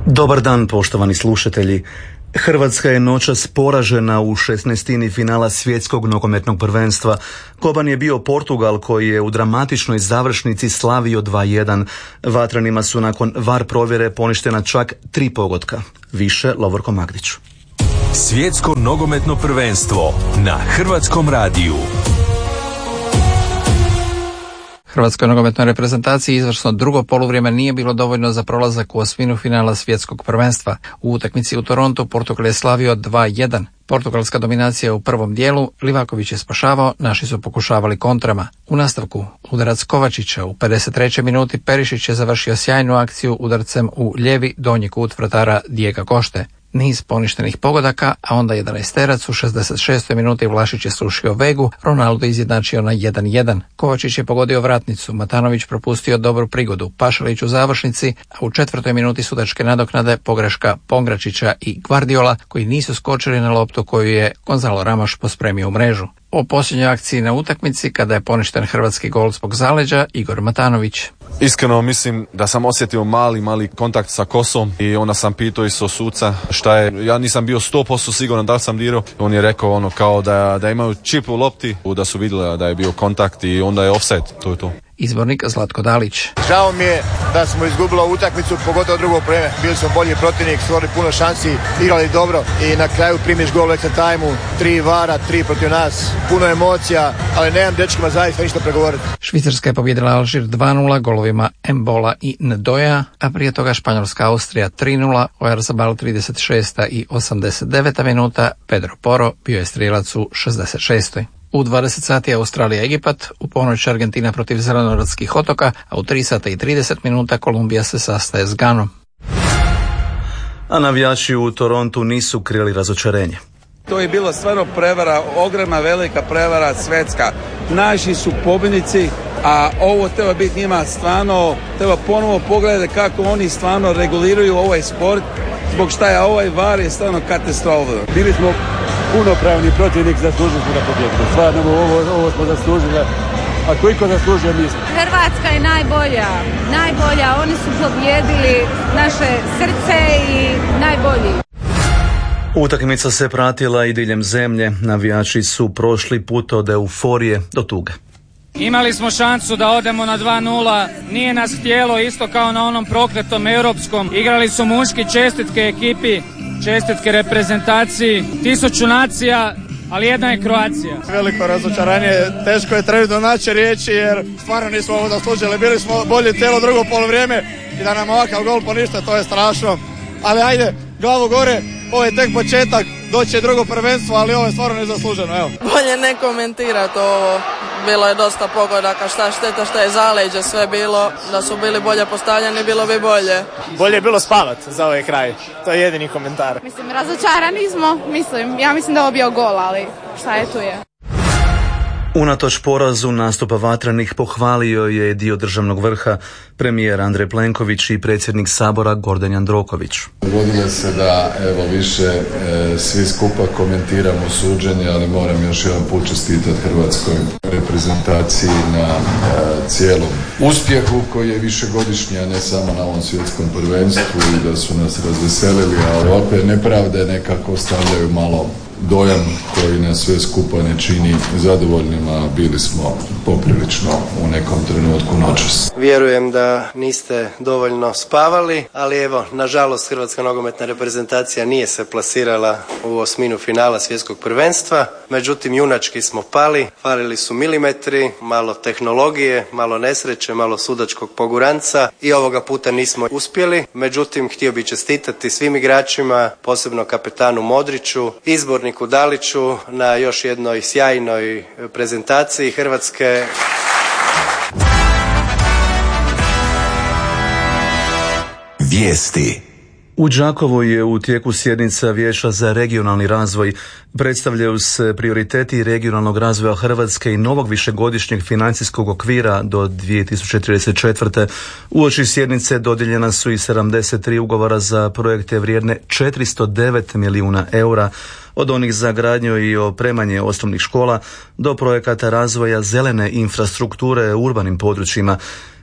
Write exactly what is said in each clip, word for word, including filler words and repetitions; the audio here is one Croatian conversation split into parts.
Dobar dan, poštovani slušatelji. Hrvatska je noćas poražena u šesnaestini finala svjetskog nogometnog prvenstva. Koban je bio Portugal koji je u dramatičnoj završnici slavio dva jedan. Vatrenima su nakon var provjere poništena čak tri pogotka. Više Lovorko Magdić. Svjetsko nogometno prvenstvo na Hrvatskom radiju. Hrvatskoj nogometnoj reprezentaciji izvršno drugo poluvrijeme nije bilo dovoljno za prolazak u osminu finala svjetskog prvenstva. U utakmici u Torontu Portugal je slavio dva jedan. Portugalska dominacija u prvom dijelu, Livaković je spašavao, naši su pokušavali kontrama. U nastavku udarac Kovačića u pedeset trećoj minuti Perišić je završio sjajnu akciju udarcem u lijevi donji kut vratara Dijega Košte. Niz poništenih pogodaka, a onda jedanaesterac u šezdeset šestoj minuti Vlašić je srušio Vegu, Ronaldo izjednačio na jedan jedan. Kovačić je pogodio vratnicu, Matanović propustio dobru prigodu, Pašalić u završnici, a u četvrtoj minuti sudačke nadoknade pogreška Pongračića i Gvardiola koji nisu skočili na loptu koju je Gonzalo Ramos pospremio u mrežu. O posljednjoj akciji na utakmici, kada je poništen hrvatski gol zbog zaleđa, Igor Matanović. Iskreno mislim da sam osjetio mali, mali kontakt sa kosom i onda sam pitao isto suca šta je. Ja nisam bio sto posto siguran da li sam dirao. On je rekao ono kao da, da imaju čip u lopti, da su vidjeli da je bio kontakt i onda je offside. To je to. Izbornik Zlatko Dalić. Žao mi je da smo izgubili utakmicu, pogotovo drugo vrijeme. Bili smo bolji protivnik, stvorili puno šansi, igrali dobro i na kraju primiš gol u extra time-u, tri vara, tri protiv nas, puno emocija, ali nemam dečkima zaista ništa pregovoriti. Švicarska je pobjedila Alžir dva nula golovima Embola i Ndoja, a prije toga Španjolska Austrija tri nula, Oyarzabal trideset šesta i osamdeset deveta minuta, Pedro Porro bio je strijelac u šezdeset šestoj. U dvadeset sati Australija Egipat, u ponoć Argentina protiv Zelenorodskih otoka, a u tri sata i trideset minuta Kolumbija se sastaje s Ganom. A navijači u Torontu nisu krili razočarenje. To je bila stvarno prevara, ogromna velika prevara svjetska. Naši su pobjednici, a ovo treba biti njima stvarno, treba ponovo pogledati kako oni stvarno reguliraju ovaj sport, zbog šta je ovaj var je stvarno katastrofa. Bili smo punopravni protivnik, zaslužili smo da pobjedimo. Stvarno ovo, ovo smo zaslužili. A koliko zaslužuje mi smo? Hrvatska je najbolja, najbolja. Oni su pobjedili naše srce i najbolji. Utakmica se pratila i diljem zemlje. Navijači su prošli put od euforije do tuge. Imali smo šansu da odemo na dva nula, nije nas htjelo isto kao na onom prokletom europskom. Igrali su muški, čestitke ekipi, čestitke reprezentaciji, tisuću nacija, ali jedna je Kroacija. Veliko razočaranje, teško je trenutno naći riječi jer stvarno nismo ovo zaslužili. Bili smo bolje cijelo drugo polovrijeme i da nam ovakav gol poništa, to je strašno. Ali ajde, glavu gore, ovo je tek početak, doći je drugo prvenstvo, ali ovo je stvarno nezasluženo, evo. Bolje ne komentirati ovo, bilo je dosta pogodaka, šta šteta, šta je zaleđe, sve bilo, da su bili bolje postavljeni, bilo bi bolje. Bolje je bilo spavat za ovaj kraj, to je jedini komentar. Mislim, razočarani smo, mislim, ja mislim da je ovo bio gol, ali šta je tu je. Unatoč porazu nastupa vatrenih pohvalio je dio državnog vrha premijer Andrej Plenković i predsjednik Sabora Gordan Jandroković. Dogodilo se da evo više e, svi skupa komentiramo suđenje, ali moram još jedan put čestitati hrvatskoj reprezentaciji na e, cijelom uspjehu koji je višegodišnji, a ne samo na ovom svjetskom prvenstvu i da su nas razveselili, ali ovakve nepravde nekako stavljaju malo dojam koji nas sve skupa ne čini zadovoljnima. Bili smo poprilično u nekom trenutku noćas. Vjerujem da niste dovoljno spavali, ali evo, nažalost Hrvatska nogometna reprezentacija nije se plasirala u osminu finala svjetskog prvenstva. Međutim, junački smo pali, falili su milimetri, malo tehnologije, malo nesreće, malo sudačkog poguranca i ovoga puta nismo uspjeli. Međutim, htio bih čestitati svim igračima, posebno kapetanu Modriću, izborniku Daliću na još jednoj sjajnoj prezentaciji Hrvatske. Vijesti. U Đakovu je u tijeku sjednica Vijeća za regionalni razvoj. Predstavljaju se prioriteti regionalnog razvoja Hrvatske i novog višegodišnjeg financijskog okvira do dvije tisuće trideset četvrte. Uoči sjednice dodijeljena su i sedamdeset tri ugovora za projekte vrijedne četiristo devet milijuna eura, od onih za gradnju i opremanje osnovnih škola do projekata razvoja zelene infrastrukture u urbanim područjima.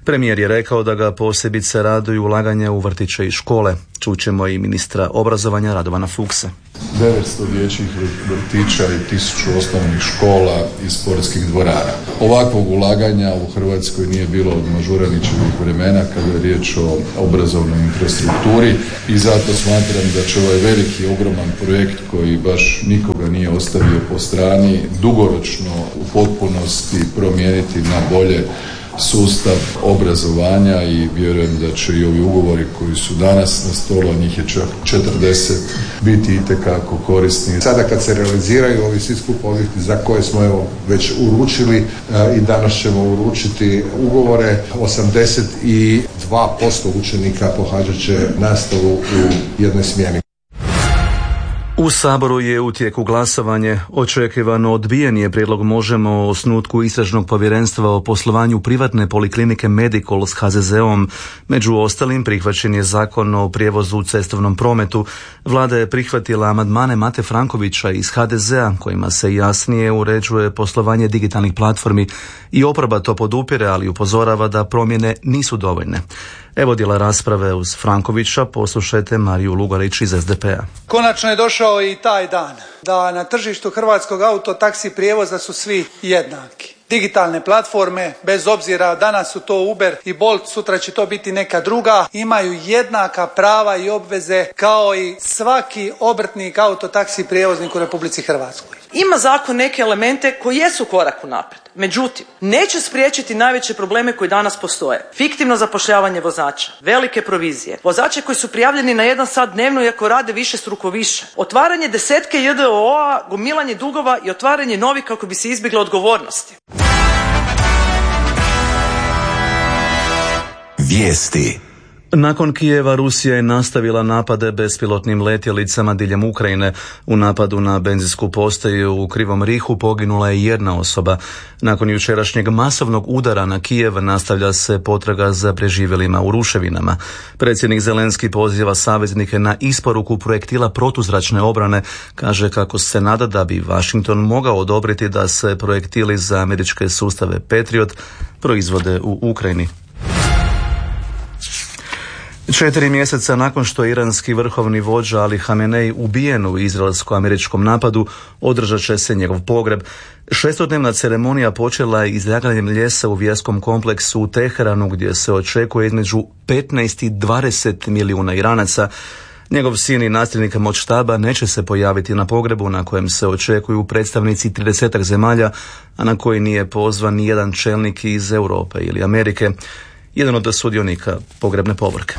Premijer je rekao da ga posebice raduju ulaganja u vrtiće i škole. Čućemo i ministra obrazovanja Radovana Fuchsa. devetsto dječjih vrtića i tisuću osnovnih škola i sportskih dvorana. Ovakvog ulaganja u Hrvatskoj nije bilo od Mažuranićevih vremena kada je riječ o obrazovnoj infrastrukturi i zato smatram da će ovaj veliki, ogroman projekt koji baš nikoga nije ostavio po strani dugoročno u potpunosti promijeniti na bolje sustav obrazovanja i vjerujem da će i ovi ugovori koji su danas na stolu, a njih je čak četrdeset, biti itekako korisni. Sada kad se realiziraju ovi svi skup objekti za koje smo evo već uručili i danas ćemo uručiti ugovore, osamdeset dva posto učenika pohađat će nastavu u jednoj smjeni. U Saboru je u tijeku glasovanje. Očekivano odbijen je prijedlog Možemo o osnutku istražnog povjerenstva o poslovanju privatne poliklinike Medikol s ha ze zeom. Među ostalim prihvaćen je zakon o prijevozu u cestovnom prometu. Vlada je prihvatila amandmane Mate Frankovića iz ha de zea kojima se jasnije uređuje poslovanje digitalnih platformi i oporba to podupire, ali upozorava da promjene nisu dovoljne. Evo dijela rasprave uz Frankovića, poslušajte Mariju Lugarić iz es de pe a. Konačno je došao i taj dan da na tržištu hrvatskog autotaksi prijevoza su svi jednaki. Digitalne platforme, bez obzira danas su to Uber i Bolt, sutra će to biti neka druga, imaju jednaka prava i obveze kao i svaki obrtnik autotaksi prijevoznik u Republici Hrvatskoj. Ima zakon neke elemente koji jesu korak unaprijed. Međutim, neće spriječiti najveće probleme koji danas postoje. Fiktivno zapošljavanje vozača, velike provizije, vozače koji su prijavljeni na jedan sat dnevno iako rade više struko više, otvaranje desetke je de o a, gomilanje dugova i otvaranje novih kako bi se izbjegle odgovornosti. Vijesti. Nakon Kijeva Rusija je nastavila napade bespilotnim letjelicama diljem Ukrajine. U napadu na benzinsku postaju u Krivom Rihu poginula je jedna osoba. Nakon jučerašnjeg masovnog udara na Kijev nastavlja se potraga za preživjelima u ruševinama. Predsjednik Zelenski poziva saveznike na isporuku projektila protuzračne obrane. Kaže kako se nada da bi Washington mogao odobriti da se projektili za američke sustave Patriot proizvode u Ukrajini. Četiri mjeseca nakon što je iranski vrhovni vođa Ali Hamenej ubijen u izraelsko-američkom napadu, održat će se njegov pogreb. Šestodnevna ceremonija počela je izlaganjem ljesa u vjerskom kompleksu u Teheranu, gdje se očekuje između petnaest i dvadeset milijuna Iranaca. Njegov sin i nasljednik moćtaba neće se pojaviti na pogrebu na kojem se očekuju predstavnici tridesetak zemalja, a na koji nije pozvan ni jedan čelnik iz Europe ili Amerike. Jedan od sudionika pogrebne povorke.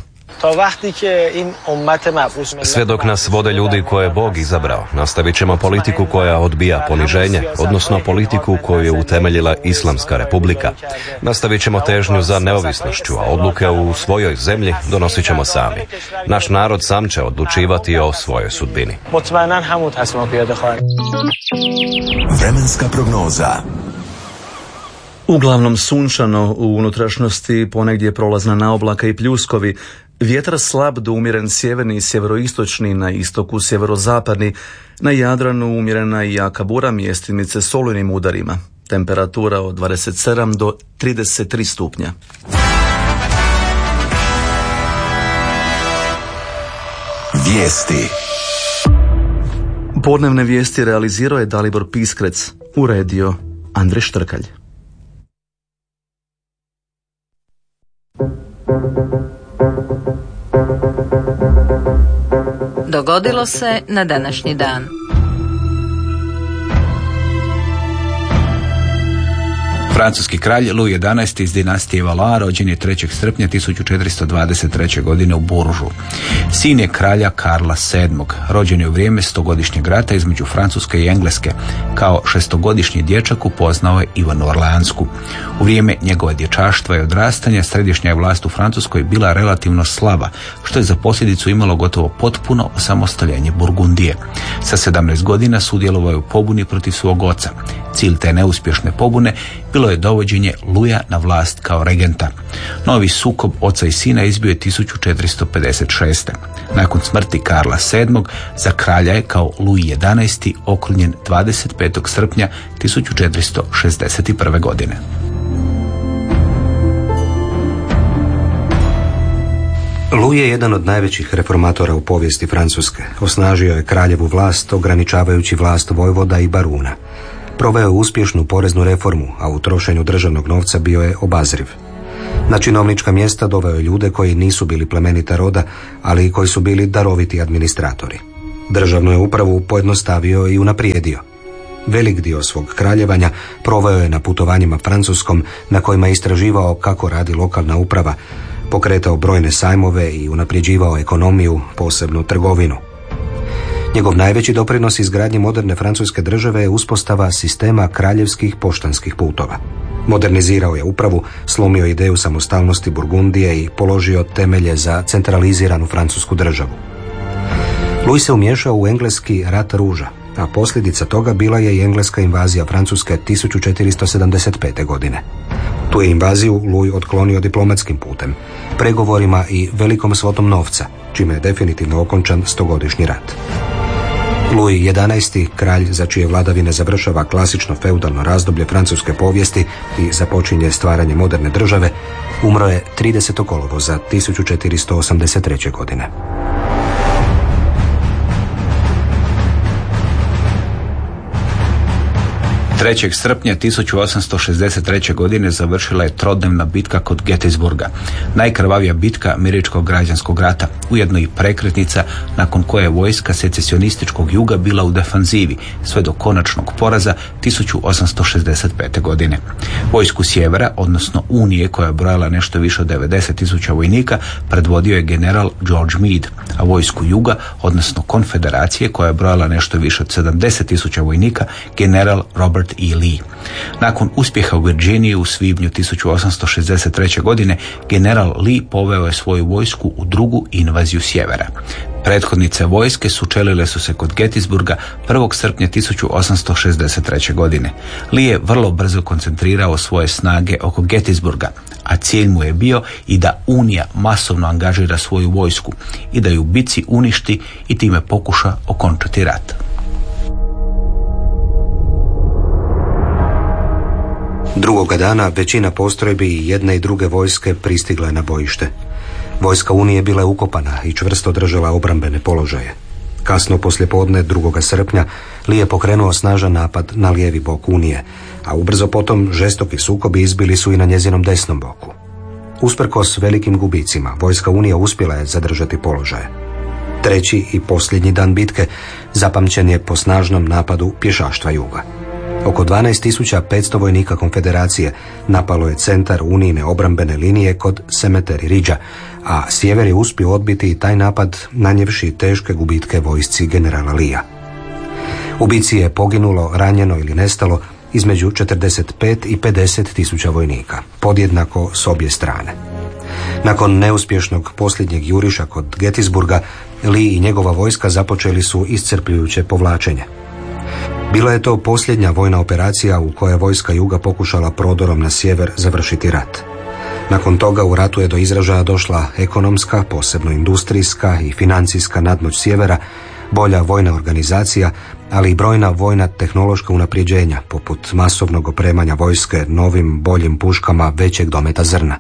Sve dok nas vode ljudi koje je Bog izabrao, nastavit ćemo politiku koja odbija poniženje, odnosno politiku koju je utemeljila Islamska republika. Nastavit ćemo težnju za neovisnošću, a odluke u svojoj zemlji donosit ćemo sami. Naš narod sam će odlučivati o svojoj sudbini. Vremenska prognoza. Uglavnom sunčano, u unutrašnjosti ponegdje prolazna naoblaka i pljuskovi. Vjetar slab do umjeren sjeverni i sjeveroistočni, na istoku sjeverozapadni, na Jadranu umjerena i jaka bura, mjestimice s olujnim udarima. Temperatura od dvadeset sedam do trideset tri stupnja. Vijesti. Podnevne vijesti realizirao je Dalibor Piskrec, uredio Andrej Štrkalj. Dogodilo se na današnji dan. Francuski kralj Louis jedanaesti iz dinastije Valois rođen je trećeg srpnja tisuću četiristo dvadeset treće. godine u Buržu. Sin je kralja Karla sedmog. Rođen je u vrijeme stogodišnjeg rata između Francuske i Engleske. Kao šestogodišnji dječak upoznao je Ivanu Orleansku. U vrijeme njegova dječaštva i odrastanja središnja je vlast u Francuskoj bila relativno slaba, što je za posljedicu imalo gotovo potpuno osamostaljenje Burgundije. Sa sedamnaest godina sudjelovao je u pobuni protiv svog oca. Cilj te neuspješne pobune bilo je dovođenje Luja na vlast kao regenta. Novi sukob oca i sina izbio je tisuću četiristo pedeset šeste. Nakon smrti Karla sedmog za kralja je kao Louis jedanaesti okrunjen dvadeset petog srpnja tisuću četiristo šezdeset prve. godine. Louis je jedan od najvećih reformatora u povijesti Francuske. Osnažio je kraljevu vlast, ograničavajući vlast vojvoda i baruna. Proveo je uspješnu poreznu reformu, a u trošenju državnog novca bio je obazriv. Na činovnička mjesta doveo je ljude koji nisu bili plemenita roda, ali i koji su bili daroviti administratori. Državnu je upravu pojednostavio i unaprijedio. Velik dio svog kraljevanja proveo je na putovanjima Francuskom, na kojima je istraživao kako radi lokalna uprava, pokretao brojne sajmove i unapređivao ekonomiju, posebno trgovinu. Njegov najveći doprinos izgradnji moderne francuske države je uspostava sistema kraljevskih poštanskih putova. Modernizirao je upravu, slomio ideju samostalnosti Burgundije i položio temelje za centraliziranu francusku državu. Louis se umiješao u engleski rat ruža, a posljedica toga bila je i engleska invazija Francuske tisuću četiristo sedamdeset pete. godine. Tu je invaziju Louis otklonio diplomatskim putem, pregovorima i velikom svotom novca, čime je definitivno okončan stogodišnji rat. Louis jedanaesti, kralj za čije vladavine završava klasično feudalno razdoblje francuske povijesti i započinje stvaranje moderne države, umro je tridesetog kolovoza tisuću četiristo osamdeset treće. godine. trećeg srpnja tisuću osamsto šezdeset treće. godine završila je trodnevna bitka kod Gettysburga, najkrvavija bitka američkog građanskog rata, ujedno i prekretnica nakon koje je vojska secesionističkog juga bila u defanzivi sve do konačnog poraza tisuću osamsto šezdeset pete. godine. Vojsku sjevera, odnosno Unije, koja je brojala nešto više od devedeset tisuća vojnika, predvodio je general George Meade, a vojsku juga, odnosno konfederacije, koja je brojala nešto više od sedamdeset tisuća vojnika, general Robert E. Lee. Nakon uspjeha u Virginiji u svibnju tisuću osamsto šezdeset treće. godine general Lee poveo je svoju vojsku u drugu invaziju sjevera. Prethodnice vojske sučelile su se kod Gettysburga prvog srpnja tisuću osamsto šezdeset treće. godine. Lee je vrlo brzo koncentrirao svoje snage oko Gettysburga, a cilj mu je bio i da Unija masovno angažira svoju vojsku i da ju u bitci uništi i time pokuša okončati rat. Drugoga dana većina postrojbi i jedne i druge vojske pristigla je na bojište. Vojska Unije bila je ukopana i čvrsto držala obrambene položaje. Kasno poslijepodne drugoga srpnja Lee je pokrenuo snažan napad na lijevi bok Unije, a ubrzo potom žestoki sukobi izbili su i na njezinom desnom boku. Usprkos velikim gubicima, vojska Unije uspjela je zadržati položaje. Treći i posljednji dan bitke zapamćen je po snažnom napadu pješaštva juga. Oko dvanaest tisuća petsto vojnika konfederacije napalo je centar Unijine obrambene linije kod Cemetery Ridgea, a sjever je uspio odbiti i taj napad, nanijevši teške gubitke vojsci generala Leea. U bici je poginulo, ranjeno ili nestalo između četrdeset pet i pedeset tisuća vojnika, podjednako s obje strane. Nakon neuspješnog posljednjeg juriša kod Gettysburga, Lee i njegova vojska započeli su iscrpljujuće povlačenje. Bila je to posljednja vojna operacija u kojoj je vojska juga pokušala prodorom na sjever završiti rat. Nakon toga u ratu je do izražaja došla ekonomska, posebno industrijska i financijska nadmoć sjevera, bolja vojna organizacija, ali i brojna vojna tehnološka unapređenja, poput masovnog opremanja vojske novim, boljim puškama većeg dometa zrna.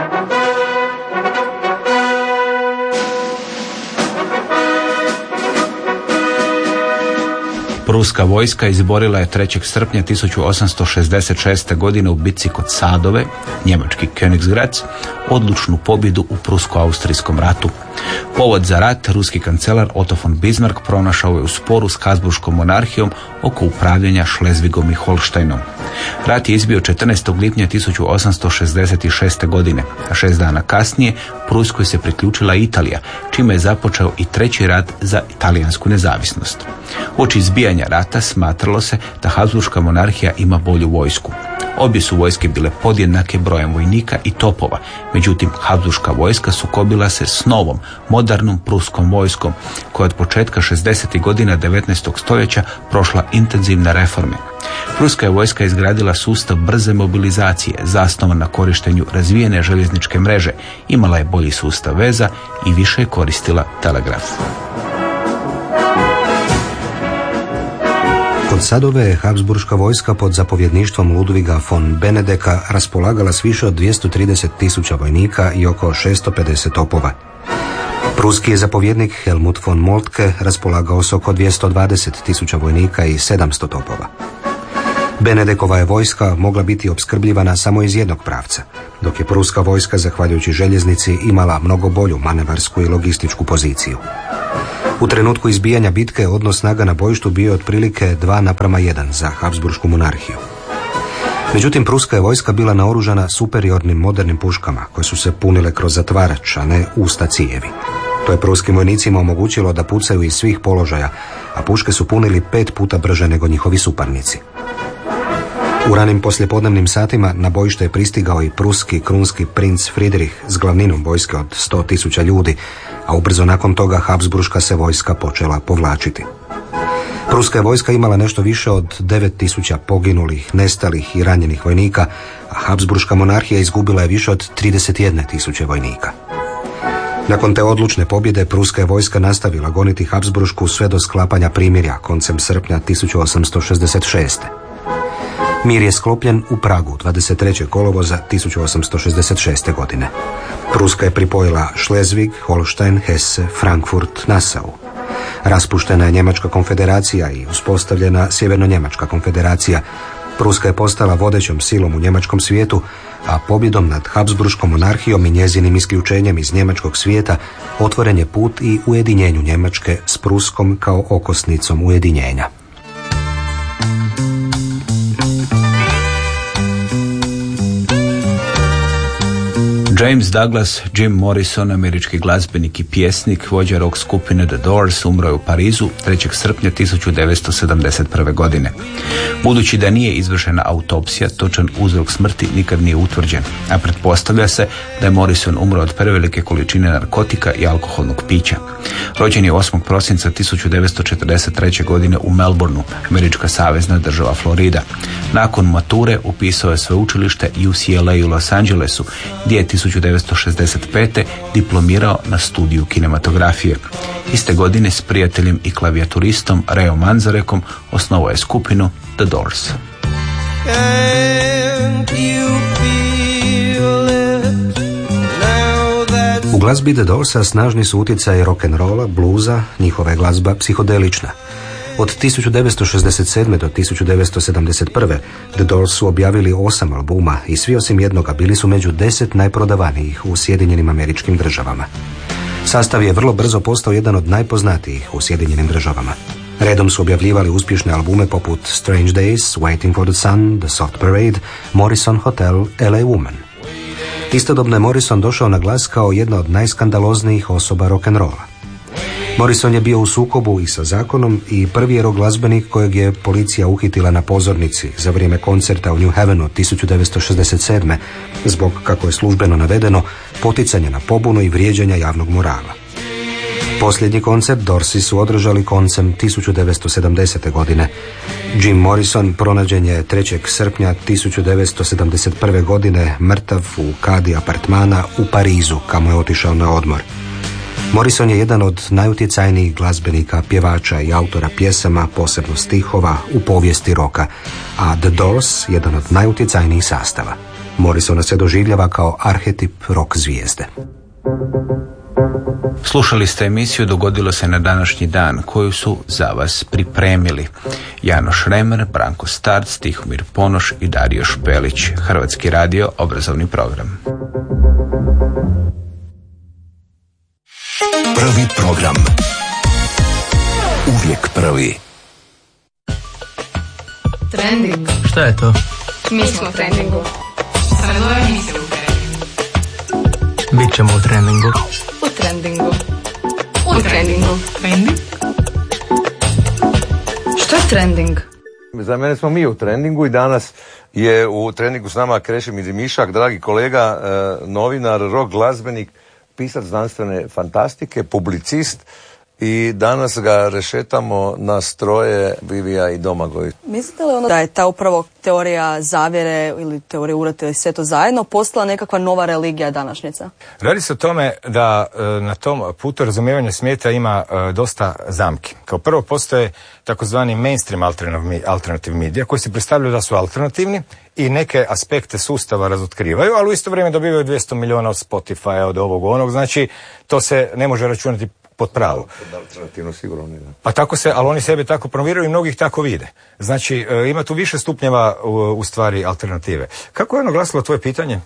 Pruska vojska izborila je trećeg srpnja tisuću osamsto šezdeset šeste. godine u bitci kod Sadove, njemački Königsgrätz, odlučnu pobjedu u prusko-austrijskom ratu. Povod za rat ruski kancelar Otto von Bismarck pronašao je u sporu s Habsburškom monarhijom oko upravljanja Šlezvigom i Holštajnom. Rat je izbio četrnaestog lipnja tisuću osamsto šezdeset šeste. godine, a šest dana kasnije Pruskoj se priključila Italija, čime je započeo i treći rat za italijansku nezavisnost. Uoči izbijanja rata smatralo se da Habsburška monarhija ima bolju vojsku. Obje su vojske bile podjednake brojem vojnika i topova, međutim Habsburška vojska sukobila se s novom, modernom pruskom vojskom, koja od početka šezdesetih godina devetnaestog stoljeća prošla intenzivne reforme. Pruska je vojska izgradila sustav brze mobilizacije, zasnovan na korištenju razvijene željezničke mreže, imala je bolji sustav veza i više je koristila telegraf. Kod Sadove je Habsburška vojska pod zapovjedništvom Ludviga von Benedeka raspolagala s više od dvjesto trideset tisuća vojnika i oko šesto pedeset topova. Ruski je zapovjednik Helmut von Moltke raspolagao s oko dvjesto dvadeset tisuća vojnika i sedamsto topova. Benedekova je vojska mogla biti opskrbljivana samo iz jednog pravca, dok je pruska vojska, zahvaljujući željeznici, imala mnogo bolju manevarsku i logističku poziciju. U trenutku izbijanja bitke odnos snaga na bojištu bio otprilike dva naprama jedan za Habsburšku monarhiju. Međutim, pruska je vojska bila naoružana superiornim modernim puškama koje su se punile kroz zatvarač, a ne usta cijevi. To je pruskim vojnicima omogućilo da pucaju iz svih položaja, a puške su punili pet puta brže nego njihovi suparnici. U ranim poslijepodnevnim satima na bojište je pristigao i pruski krunski princ Friedrich s glavninom vojske od sto tisuća ljudi, a ubrzo nakon toga Habsburška se vojska počela povlačiti. Pruska je vojska imala nešto više od devet tisuća poginulih, nestalih i ranjenih vojnika, a Habsburška monarhija izgubila je više od trideset jedne tisuće vojnika. Nakon te odlučne pobjede pruska je vojska nastavila goniti Habsburšku sve do sklapanja primirja koncem srpnja tisuću osamsto šezdeset šeste. Mir je sklopljen u Pragu dvadeset trećeg kolovoza tisuću osamsto šezdeset šeste. godine. Pruska je pripojila Šlezvig, Holštajn, Hesse, Frankfurt, Nassau. Raspuštena je Njemačka konfederacija i uspostavljena Sjeverno-Njemačka konfederacija. Pruska je postala vodećom silom u njemačkom svijetu, a pobjedom nad Habsburškom monarhijom i njezinim isključenjem iz njemačkog svijeta otvoren je put i ujedinjenju Njemačke s Pruskom kao okosnicom ujedinjenja. James Douglas, Jim Morrison, američki glazbenik i pjesnik, vođa rock skupine The Doors, umro je u Parizu trećeg srpnja tisuću devetsto sedamdeset prve. godine. Budući da nije izvršena autopsija, točan uzrok smrti nikad nije utvrđen, a pretpostavlja se da je Morrison umro od prevelike količine narkotika i alkoholnog pića. Rođen je osmog prosinca tisuću devetsto četrdeset treće. godine u Melbourneu, američka savezna država Florida. Nakon mature upisao je sveučilište U C L A u Los Angelesu, gdje je tisuću devetsto šezdeset pete. diplomirao na studiju kinematografije. Iste godine s prijateljem i klavijaturistom Reo Manzarekom osnovao je skupinu The Doors. U glazbi The Doorsa snažni su utjecaj rock'n'rolla, bluza, njihova je glazba psihodelična. Od tisuću devetsto šezdeset sedme. do tisuću devetsto sedamdeset prve. The Doors su objavili osam albuma i svi osim jednoga bili su među deset najprodavanijih u Sjedinjenim Američkim Državama. Sastav je vrlo brzo postao jedan od najpoznatijih u Sjedinjenim Državama. Redom su objavljivali uspješne albume poput Strange Days, Waiting for the Sun, The Soft Parade, Morrison Hotel, L A Woman. Istodobno je Morrison došao na glas kao jedna od najskandaloznijih osoba rock'n'rolla. Morrison je bio u sukobu i sa zakonom i prvi je rock glazbenik kojeg je policija uhitila na pozornici za vrijeme koncerta u New Havenu tisuću devetsto šezdeset sedme. zbog, kako je službeno navedeno, poticanja na pobunu i vrijeđanja javnog morala. Posljednji koncert Doorsi su održali koncem tisuću devetsto sedamdesete. godine. Jim Morrison pronađen je trećeg srpnja tisuću devetsto sedamdeset prve. godine mrtav u kadi apartmana u Parizu, kamo je otišao na odmor. Morrison je jedan od najutjecajnijih glazbenika, pjevača i autora pjesama, posebno stihova, u povijesti roka, a The Doors jedan od najutjecajnijih sastava. Morrisona se doživljava kao arhetip rock zvijezde. Slušali ste emisiju Dogodilo se na današnji dan, koju su za vas pripremili Janoš Remer, Branko Starc, Tihomir Ponoš i Dario Špelić. Hrvatski radio, obrazovni program. Prvi program. Uvijek prvi. Trending. Šta je to? Mi smo u trendingu. Radova emisija u trendingu. Bićemo u trendingu. U trendingu. U trendingu. Trending? Što je trending? Za mene smo mi u trendingu i danas je u trendingu s nama Krešimir Mišak, dragi kolega, novinar, rock glazbenik, pisac znanstvene fantastike, publicist i danas ga rešetamo na stroje Vivija i Domagoj. Mislite li ono da je ta upravo teorija zavjere ili teorija urote ili sve to zajedno postala nekakva nova religija današnjica? Radi se o tome da na tom putu razumijevanja svijeta ima dosta zamki. Kao prvo postoje takozvani mainstream alternative media koji se predstavljaju da su alternativni i neke aspekte sustava razotkrivaju, ali u isto vrijeme dobivaju dvjesto milijuna od Spotify, od ovog onog, znači to se ne može računati pod pravo. Alternativno sigurno ne. Pa tako se, ali oni sebe tako promoviraju i mnogih tako vide. Znači, e, ima tu više stupnjeva u, u stvari alternative. Kako je ono glasilo tvoje pitanje?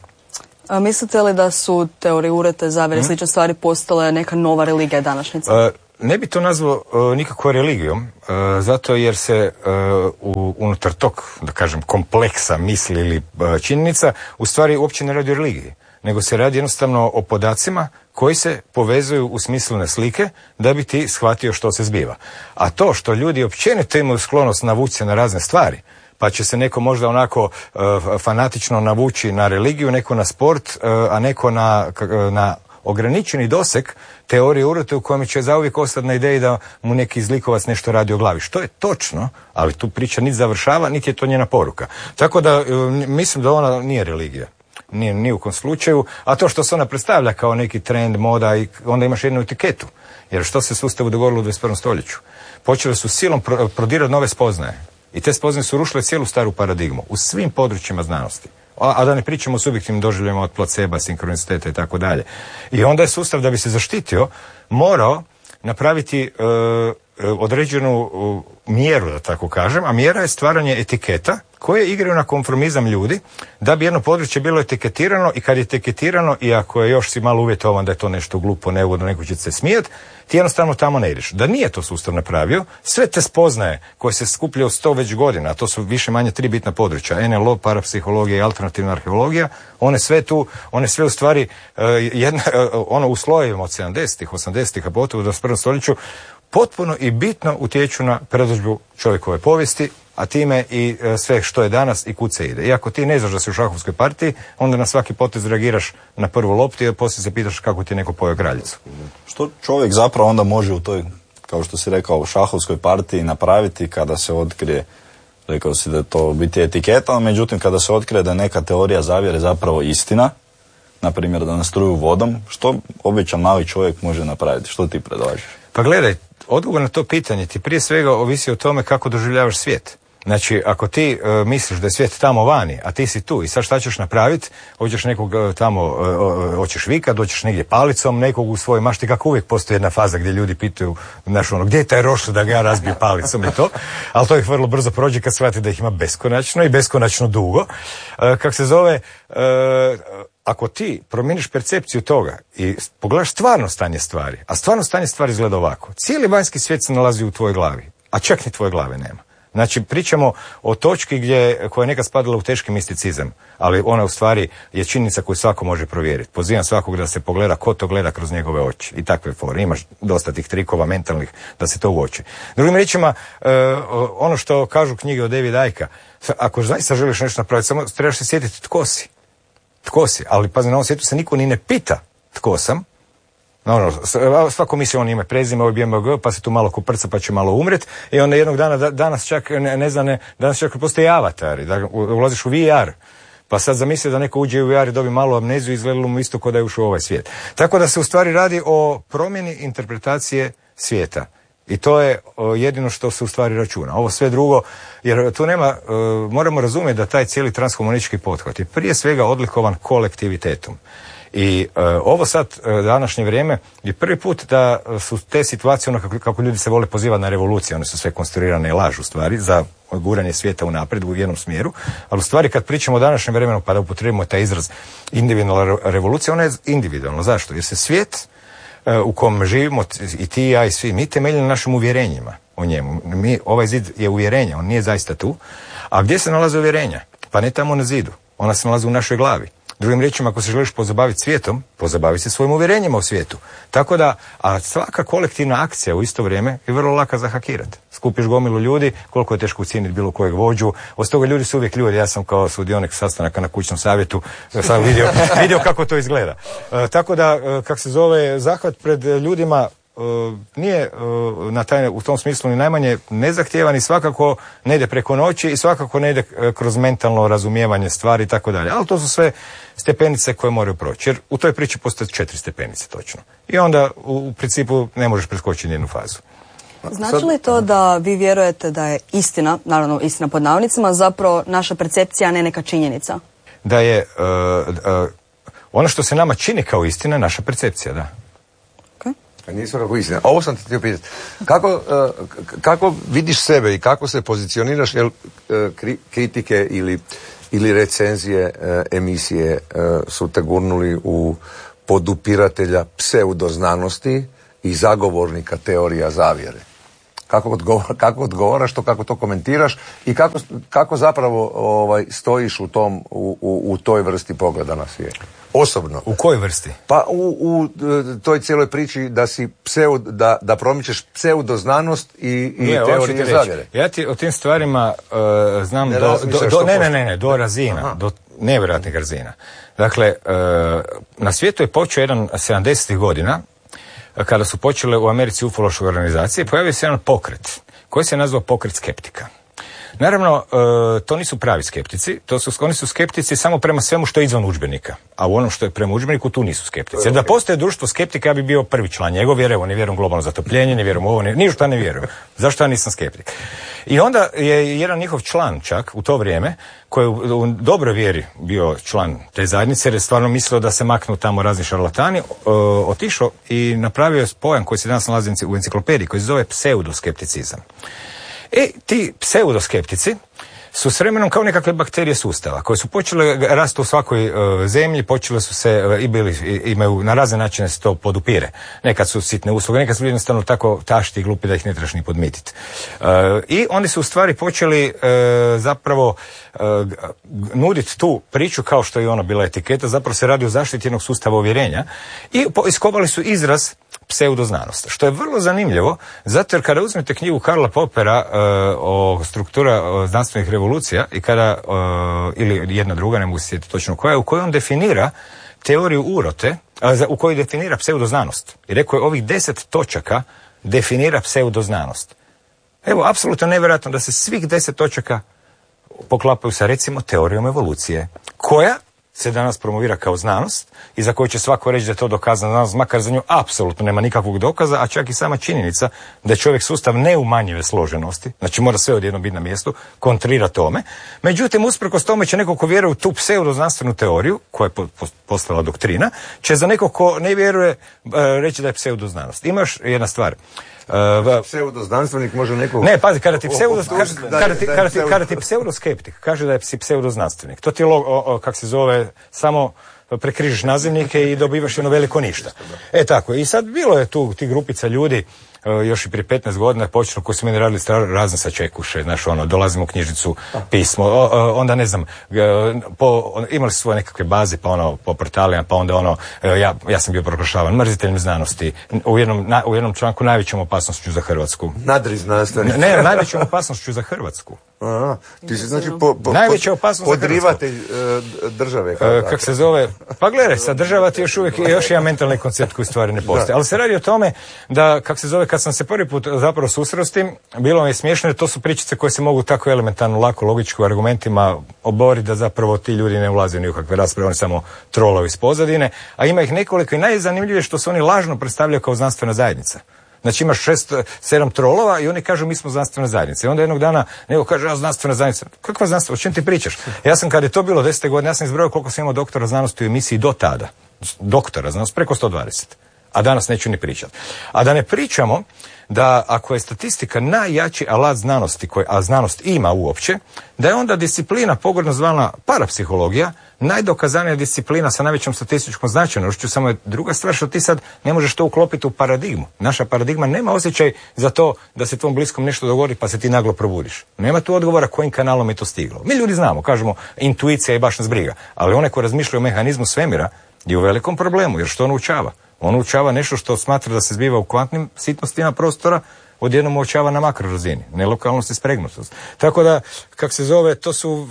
A mislite li da su teorije urete, zavjere i slične stvari postale neka nova religija današnjica? E, ne bi to nazvao e, nikakvom religijom, e, zato jer se e, u, unutar tog, da kažem, kompleksa misli ili e, činjenica, u stvari uopće ne radi o religiji, nego se radi jednostavno o podacima koji se povezuju u smislene slike da bi ti shvatio što se zbiva. A to što ljudi općenito imaju sklonost navući se na razne stvari, pa će se neko možda onako uh, fanatično navući na religiju, neko na sport, uh, a neko na, na ograničeni doseg teorije urote u kojem će zauvijek ostati na ideji da mu neki zlikovac nešto radi o glavi. Što je točno, ali tu priča niti završava, niti je to njena poruka. Tako da uh, mislim da ona nije religija. Nije ni u kom slučaju, a to što se ona predstavlja kao neki trend, moda, i onda imaš jednu etiketu. Jer što se sustavu dogodilo u dvadeset prvom stoljeću? Počele su silom pro, prodirati nove spoznaje. I te spoznaje su rušile cijelu staru paradigmu u svim područjima znanosti. A, a da ne pričamo o subjektivnim doživljajima od placeba, sinkroniciteta i tako dalje. I onda je sustav, da bi se zaštitio, morao napraviti uh, određenu uh, mjeru, da tako kažem, a mjera je stvaranje etiketa koje igraju na konformizam ljudi da bi jedno područje bilo etiketirano, i kad je etiketirano, i ako je još si malo uvjetovan da je to nešto glupo, neugodno, neko će se smijat, ti jednostavno tamo ne ideš. Da nije to sustav napravio, sve te spoznaje koje se skupljaju sto već godina, a to su više manje tri bitna područja, en el o, parapsihologija i alternativna arheologija, one sve tu, one sve u stvari uh, jedna, uh, ono u slojevima od sedamdesetih, osamdesetih, a pogotovo u dvadeset prvom stoljeću, potpuno i bitno utječu na predodžbu čovjekove povijesti, a time i e, sve što je danas i kud se ide. I ako ti ne znaš da si u šahovskoj partiji, onda na svaki potez reagiraš na prvu loptu i poslije se pitaš kako ti neko pojeo kraljicu. Što čovjek zapravo onda može u toj, kao što si rekao, šahovskoj partiji napraviti kada se otkrije, rekao si da je to biti etiketa, međutim kada se otkrije da je neka teorija zavjere zapravo istina, na primjer da nas struju vodom, što običan mali čovjek može napraviti? Što ti predlažeš? Pa gledaj, odgovor na to pitanje ti prije svega ovisi o tome kako doživljavaš svijet. Znači, ako ti e, misliš da je svijet tamo vani, a ti si tu i sad šta ćeš napraviti, hoćeš nekog e, tamo, e, hoćeš vikat, hoćeš negdje palicom, nekog u svojoj mašti, kako uvijek postoji jedna faza gdje ljudi pitaju, znaš ono, gdje je taj roš da ga ja razbijem palicom i to, ali to ih vrlo brzo prođe kad shvati da ih ima beskonačno i beskonačno dugo. E, kak se zove, e, ako ti promijeniš percepciju toga i pogledaš stvarno stanje stvari, a stvarno stanje stvari izgleda ovako, cijeli vanjski svijet se nalazi u tvojoj glavi, a čak ni tvoje glave nema. Znači, pričamo o točki gdje, koja je nekad spadala u teški misticizam, ali ona u stvari je činjenica koju svako može provjeriti. Pozivam svakog da se pogleda ko to gleda kroz njegove oči i takve fore. Imaš dosta tih trikova mentalnih da se to uoči. Drugim riječima, e, ono što kažu knjige od Davida Icka, ako zaista želiš nešto napraviti, samo trebaš se sjetiti tko si. Tko si, ali pazi, na ovom svijetu se niko ni ne pita tko sam. No, no, svako misli on ima prezime, ovo je B M G, pa se tu malo kuprca, pa će malo umret, i onda jednog dana, da, danas čak, ne, ne zna, ne, danas čak postoji avatari, da ulaziš u V R, pa sad zamisli da neko uđe u V R i dobi malu amneziju i izgledalo mu isto kao da je ušao u ovaj svijet. Tako da se u stvari radi o promjeni interpretacije svijeta. I to je o, jedino što se u stvari računa. Ovo sve drugo, jer tu nema, e, moramo razumjeti da taj cijeli transhumanistički pothvat je prije svega odlikovan kolektivitetom. I e, ovo sad, e, današnje vrijeme, je prvi put da su te situacije, ono kako, kako ljudi se vole pozivati na revolucije, one su sve konstruirane i laž u stvari, za guranje svijeta unaprijed u jednom smjeru, ali u stvari kad pričamo o današnjem vremenu, pa da upotrijebimo taj izraz individualna revolucija, ona je individualna. Zašto? Jer se svijet e, u kom živimo, i ti i ja i svi, mi temeljimo na našim uvjerenjima o njemu. Mi, ovaj zid je uvjerenje, on nije zaista tu. A gdje se nalaze uvjerenja? Pa ne tamo na zidu, ona se nalazi u našoj glavi. Drugim riječima, ako se želiš pozabaviti svijetom, pozabavi se svojim uvjerenjima u svijetu. Tako da, a svaka kolektivna akcija u isto vrijeme je vrlo laka za hakirati. Skupiš gomilu ljudi, koliko je teško ucijeniti bilo kojeg vođu. Od toga ljudi su uvijek ljudi. Ja sam kao sudionik sastanaka na kućnom savjetu sam vidio, vidio kako to izgleda. E, tako da, e, kak se zove, zahvat pred ljudima, uh, nije uh, na taj, u tom smislu ni najmanje nezahtjevan i svakako ne ide preko noći i svakako ne ide uh, kroz mentalno razumijevanje stvari i tako dalje. Ali to su sve stepenice koje moraju proći. Jer u toj priči postoje četiri stepenice točno. I onda u, u principu ne možeš preskočiti nijednu fazu. Znači li to da vi vjerujete da je istina, naravno istina pod navodnicima, zapravo naša percepcija, a ne neka činjenica? Da je uh, uh, ono što se nama čini kao istina, naša percepcija, da. Okay. Nisu rekao istina. Ovo sam ti htio pitati. Kako, uh, kako vidiš sebe i kako se pozicioniraš, jer uh, kri, kritike ili, ili recenzije uh, emisije uh, su te gurnuli u podupiratelja pseudoznanosti i zagovornika teorija zavjere? Kako, odgovor, kako odgovaraš to, kako to komentiraš i kako, kako zapravo ovaj, stojiš u, tom, u, u, u toj vrsti pogleda na svijet? Osobno. U kojoj vrsti? Pa u, u toj cijeloj priči da si pseud, da, da promičeš pseudoznanost i, i ne, teorije zavjere. Ja ti o tim stvarima uh, znam ne do, do, do ne, ne, ne, ne, do razina, Aha. do nevjerojatnih razina. Dakle, uh, na svijetu je počeo jedan sedamdesetih godina, kada su počele u Americi ufološke organizacije, pojavio se jedan pokret koji se nazvao pokret skeptika. Naravno, e, to nisu pravi skeptici, to su, oni su skeptici samo prema svemu što je izvan udžbenika, a u onom što je prema udžbeniku tu nisu skeptici. Jer da postoje društvo skeptika, ja bi bio prvi član njegov, jer evo, ne vjerujem u globalno zatopljenje, ne vjerujem u ovo, ni što ne vjerujem. Zašto ja nisam skeptik? I onda je jedan njihov član čak u to vrijeme, koji je u, u dobroj vjeri bio član te zajednice, jer je stvarno mislio da se maknu tamo razni šarlatani, e, otišao i napravio je pojam koji se danas nalazi u enciklopediji, koji se zove pseudoskepticizam. E, ti pseudoskeptici su s vremenom kao nekakve bakterije sustava koje su počele rasti u svakoj uh, zemlji, počele su se uh, i bili, i, imaju na razne načine se to podupire. Nekad su sitne usluge, nekad su jednostavno tako tašti i glupi da ih ne trebaš ni podmititi. Uh, I oni su u stvari počeli uh, zapravo uh, nuditi tu priču kao što je ona bila etiketa, zapravo se radi o zaštiti jednog sustava uvjerenja i po, iskovali su izraz pseudoznanost, što je vrlo zanimljivo, zato jer kada uzmete knjigu Karla Popera uh, o struktura uh, znanstvenih revolucija i kada, uh, ili jedna druga, ne mogu se sjetiti točno koja, u kojoj on definira teoriju urote, uh, u kojoj definira pseudoznanost. I rekao je ovih deset točaka definira pseudoznanost. Evo, apsolutno nevjerojatno da se svih deset točaka poklapaju sa, recimo, teorijom evolucije, koja se danas promovira kao znanost i za koju će svako reći da je to dokazana znanost, makar za nju apsolutno nema nikakvog dokaza, a čak i sama činjenica da je čovjek sustav neumanjive složenosti, znači mora sve odjednom biti na mjestu, kontrira tome. Međutim, usprkos tome će neko ko vjeruje u tu pseudoznanstvenu teoriju, koja je postala doktrina, će za nekog ko ne vjeruje reći da je pseudoznanost. Ima još jedna stvar. Uh, pseudoznanstvenik može nekog... Ne, pazi, kada ti, pseudo, kada, kada ti, kada ti, kada ti pseudoskeptik kaže da je si pseudoznanstvenik, to ti je, lo, o, o, kak se zove, samo prekrižiš nazivnike i dobivaš jedno veliko ništa. E tako, i sad bilo je tu ti grupica ljudi, uh, još i prije petnaest godina počelo, koji su meni radili razne sačekuše, znaš, ono, dolazimo u knjižnicu, pismo, o, o, onda ne znam, po, imali su svoje nekakve baze, pa ono, po portalima, pa onda ono, ja, ja sam bio proglašavan mrziteljem znanosti, u jednom, na, u jednom članku najvećom opasnošću za Hrvatsku. Nadri znanstvenik. Ne, ne, najvećom opasnošću za Hrvatsku. Aha, ti si znači po, po, najveća opasnost podrivatelj uh, države. Kako uh, kak se zove? Pa gledaj, sad država ti još uvijek je još jedan mentalni koncept koji stvari ne postoji. Ali se radi o tome da, kak se zove, kad sam se prvi put zapravo susreo s tim, bilo mi je smiješno jer to su pričice koje se mogu tako elementarno, lako, logičko argumentima oboriti da zapravo ti ljudi ne ulaze ni u kakve rasprave, oni samo trolovi iz pozadine, a ima ih nekoliko i najzanimljivije što se oni lažno predstavljaju kao znanstvena zajednica. Znači imaš šest, sedam trolova i oni kažu mi smo znanstvena zajednica. I onda jednog dana neko kaže ja znanstvena zajednica. Kakva znanstvena? O čem ti pričaš? Ja sam kad je to bilo desete godine, ja sam izbrojao koliko sam imao doktora znanosti u emisiji do tada. Doktora znanosti, preko sto dvadeset. A danas neću ni pričati. A da ne pričamo da ako je statistika najjači alat znanosti, koji, a znanost ima uopće, da je onda disciplina pogrdno zvana parapsihologija najdokazanija disciplina sa najvećom statističkom značajnošću, samo je druga stvar što ti sad ne možeš to uklopiti u paradigmu. Naša paradigma nema osjećaj za to da se tvom bliskom nešto dogodi pa se ti naglo probudiš. Nema tu odgovora kojim kanalom je to stiglo. Mi ljudi znamo, kažemo intuicija i baš nas briga, ali onaj ko razmišlja o mehanizmu svemira je u velikom problemu, jer što on učava? On učava nešto što smatra da se zbiva u kvantnim sitnostima prostora, odjednom učava na makro razini, nelokalnost i spregnutost. Tako da, kak se zove, to su velim,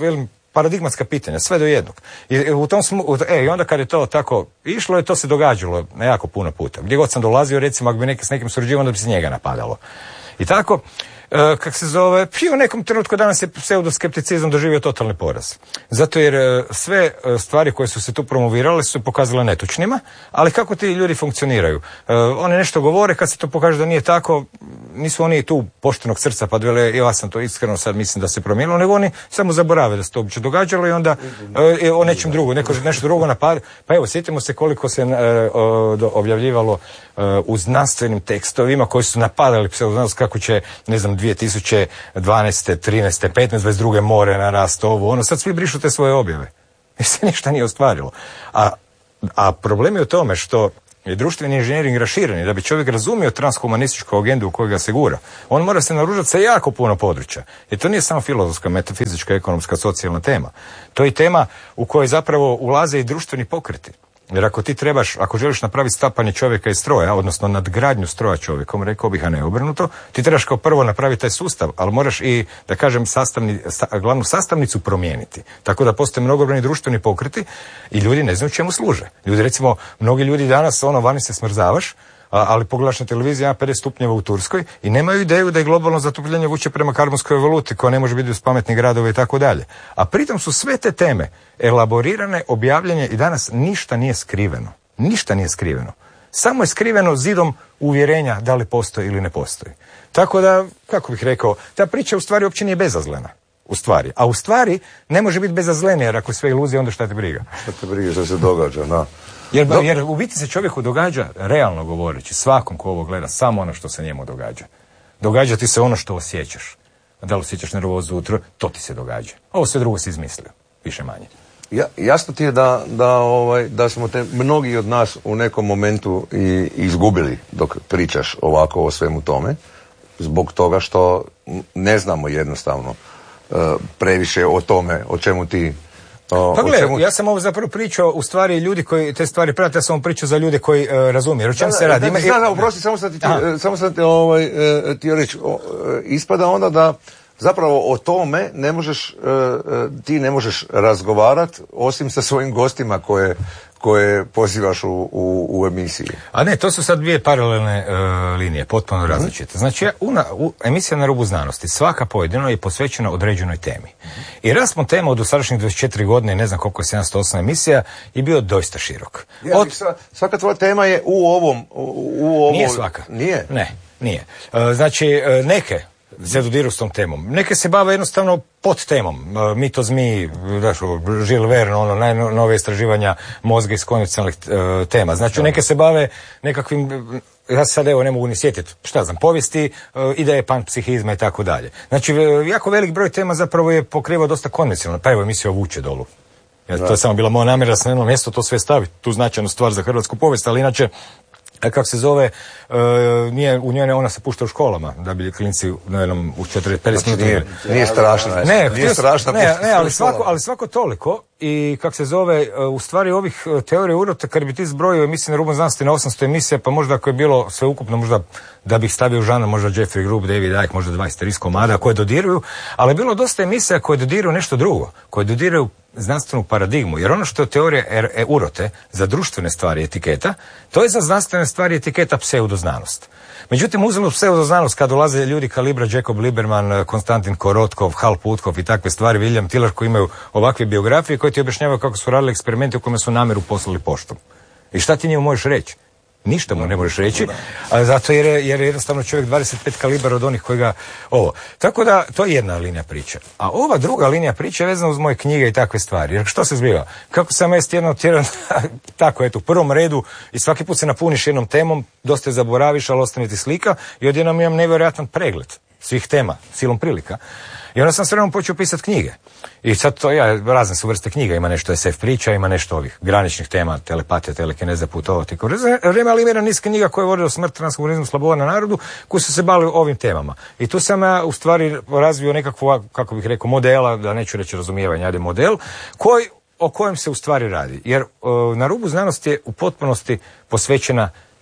paradigmatska pitanja, sve do jednog. I, u tom smu, e, i onda kad je to tako išlo, je to se događalo na jako puno puta. Gdje god sam dolazio, recimo, ako bi neki s nekim surađivao, onda bi se njega napadalo. I tako, e, kak se zove, i u nekom trenutku danas je pseudoskepticizam doživio totalni poraz. Zato jer e, sve stvari koje su se tu promovirale su se pokazale netočnima, ali kako ti ljudi funkcioniraju? E, oni nešto govore, kad se to pokaže da nije tako, nisu oni tu poštenog srca pa dvele, ja sam to iskreno sad mislim da se promijenilo, nego oni samo zaborave da se to uopće događalo i onda e, o nečem drugom, neko nešto drugo napad. Pa evo, sjetimo se koliko se e, o, objavljivalo e, u znanstvenim tekstovima koji su napadali pseudoznanost kako će, ne znam, dvije tisuće dvanaeste, trinaeste, petnaeste, dvadeset druge more narast ovo, ono, sad svi brišu te svoje objave. Jer se ništa nije ostvarilo. A, a problem je u tome što je društveni inženjering raširen i da bi čovjek razumio transhumanističku agendu u kojoj ga se gura, on mora se naružati sa jako puno područja. I to nije samo filozofska, metafizička, ekonomska, socijalna tema. To je tema u kojoj zapravo ulaze i društveni pokreti. Jer ako ti trebaš, ako želiš napraviti stapanje čovjeka iz stroja, odnosno nadgradnju stroja čovjekom, rekao bih, a ne obrnuto, ti trebaš kao prvo napraviti taj sustav, ali moraš i, da kažem, sastavni, sa, glavnu sastavnicu promijeniti. Tako da postoje mnogobrojni društveni pokreti i ljudi ne znaju čemu služe. Ljudi, recimo, mnogi ljudi danas, ono, vani se smrzavaš, a, ali pogledaš na televiziji, ima pedeset stupnjeva u Turskoj i nemaju ideju da je globalno zatopljenje vuče prema karbonskoj evoluti koja ne može biti uz pametnih gradova i tako dalje. A pritom su sve te teme elaborirane, objavljene i danas ništa nije skriveno. Ništa nije skriveno. Samo je skriveno zidom uvjerenja da li postoji ili ne postoji. Tako da, kako bih rekao, ta priča u stvari uopće nije bezazlena. U stvari. A u stvari ne može biti bezazlenija, jer ako je sve iluzija, onda šta te briga? Šta te briga, što se događa, da. Jer, jer u biti se čovjeku događa, realno govoreći, svakom ko ovo gleda, samo ono što se njemu događa. Događa ti se ono što osjećaš. A da li osjećaš nervozu utro, to ti se događa. Ovo sve drugo si izmislio, više manje. Ja, jasno ti je da, da, ovaj, da smo te mnogi od nas u nekom momentu i izgubili dok pričaš ovako o svemu tome, zbog toga što ne znamo jednostavno uh, previše o tome, o čemu ti... O, pa gledaj, čemu... ja sam ovo zapravo pričao, u stvari ljudi koji te stvari prate, ja sam ovo pričao za ljude koji uh, razumiju. O čemu se radi? Ima... Znam, oprosti, samo sam ti, samo sam ti ovaj, uh, ti reći, uh, ispada onda da zapravo o tome ne možeš, uh, ti ne možeš razgovarati osim sa svojim gostima koje, koje pozivaš u, u, u emisiji. A ne, to su sad dvije paralelne uh, linije, potpuno mm-hmm. različite. Znači, una, u, emisija Na rubu znanosti, svaka pojedina je posvećena određenoj temi. Mm-hmm. I raspon tema od dosadašnjih dvadeset četiri godine, ne znam koliko je sedamsto osam emisija, je bio doista širok. Ja, od... Svaka tvoja tema je u ovom... U, u ovom... Nije svaka. Nije? Ne, nije. Uh, znači, uh, neke se dodiru s tom temom. Neke se bave jednostavno pod temom. Mito zmiji, daš, Jules Verne, ono, najnove istraživanja mozga iz konvencionalnih uh, tema. Znači, neke se bave nekakvim, ja se sad evo ne mogu ni sjetiti, šta znam, povijesti, uh, ideje panpsihizma i tako dalje. Znači, jako velik broj tema zapravo je pokrivao dosta konvencionalno. Pa evo emisija o Vuče dolu. Ja, to je samo bila moja namjera da se na jedno mjesto to sve staviti, tu značajnu stvar za hrvatsku povijest, ali inače, kako se zove, uh, nije, u njoj ona se pušta u školama, da bi klinci na jednom u četrdeset pedeset znači, nije, nije strašno. Ne, nije strašno. Ne, ne, ali svako, ali svako toliko i kako se zove, uh, u stvari ovih uh, teorija urote, kad bi ti zbrojio emisije Na rubu znanosti na osamsto emisija, pa možda ako je bilo sve ukupno, možda da bih stavio u žanr, možda Jeffrey Grubb, David Icke, možda dvadeset tri komada koje dodiruju, ali je bilo dosta emisija koje dodiruju nešto drugo, koje dodiruju znanstvenu paradigmu, jer ono što je teorija er, e, urote za društvene stvari etiketa, to je za znanstvene stvari etiketa pseudoznanost. Međutim, uzelo pseudoznanost kad dolaze ljudi kalibra Jacob Lieberman, Konstantin Korotkov, Hal Putkov i takve stvari, William Tiller, koji imaju ovakve biografije koji ti objašnjavaju kako su radili eksperimente u kojima su namjeru poslali poštom. I šta ti njemu možeš reći? Ništa mu ne možeš reći, a zato jer je, jer je jednostavno čovjek dvadeset pet kalibara od onih koji ga ovo. Tako da, to je jedna linija priče. A ova druga linija priče je vezana uz moje knjige i takve stvari. Jer što se zbiva? Kako sam jest jedno tjedan, tako eto, u prvom redu i svaki put se napuniš jednom temom, dosta je zaboraviš, ali ostane ti slika i odjednom imam nevjerojatan pregled svih tema, silom prilika. I onda sam s vremenom počeo pisati knjige. I sad to, ja, razne su vrste knjiga, ima nešto es ef priča, ima nešto ovih graničnih tema, telepatija, telekineza, putovati. Vrijeme, ali ima niz knjiga koje vode o smrt, transhumanizmu, sloboda na narodu, koji su se bavili ovim temama. I tu sam ja u stvari razvio nekakvu, kako bih rekao, modela, da neću reći razumijevanje, ajde model, koji, o kojem se u stvari radi. Jer o, Na rubu znanosti je u potpunosti posvećena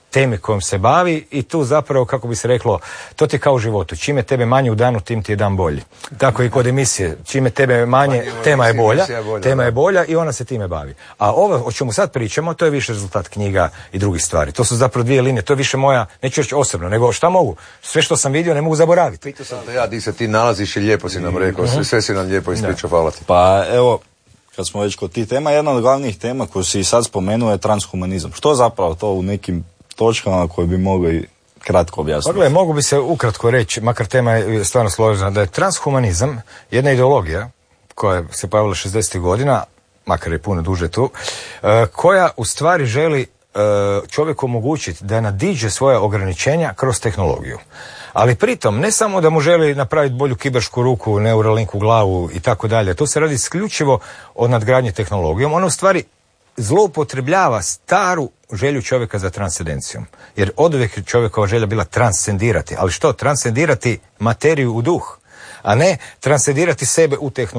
temi kojom se bavi i tu zapravo, kako bi se reklo, to ti je kao u životu. Čime tebe manje u danu, tim ti je dan bolji. Tako i kod emisije. Čime tebe manje, tema je bolja, tema je bolja i ona se time bavi. A ovo o čemu sad pričamo, to je više rezultat knjiga i drugih stvari. To su zapravo dvije linije. To je više moja, neću reći osobno, nego šta mogu. Sve što sam vidio ne mogu zaboraviti. Pitao sam te ja, di se ti nalaziš i lijepo si nam rekao. Sve, sve si nam lijepo ispričao, hvala ti. Pa evo, kad smo već kod tih tema, jedna od glavnih tema koju si i sad spomenuo je transhumanizam. Što zapravo to u nekim točkama koje bi mogli kratko objasniti? Pa gledaj, mogu bi se ukratko reći, makar tema je stvarno složena, da je transhumanizam jedna ideologija koja se pojavila šezdesetih godina, makar je puno duže tu, koja u stvari želi čovjeku omogućiti da nadiđe svoja ograničenja kroz tehnologiju. Ali pritom, ne samo da mu želi napraviti bolju kibersku ruku, neuralinku glavu i tako dalje, to se radi isključivo o nadgradnji tehnologijom. Ona u stvari zloupotrebljava staru želju čovjeka za transcendencijom. Jer oduvijek je čovjekova želja bila transcendirati. Ali što? Transcendirati materiju u duh, a ne transcendirati sebe u tehnologiju.